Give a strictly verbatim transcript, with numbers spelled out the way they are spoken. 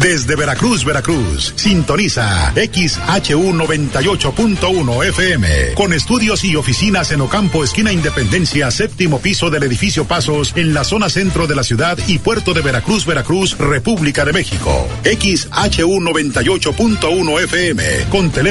Desde Veracruz, Veracruz, sintoniza X H U noventa y ocho punto uno F M, con estudios y oficinas en Ocampo, esquina Independencia, séptimo piso del edificio Pasos, en la zona centro de la ciudad y puerto de Veracruz, Veracruz, República de México. X H U noventa y ocho punto uno F M, con teléfono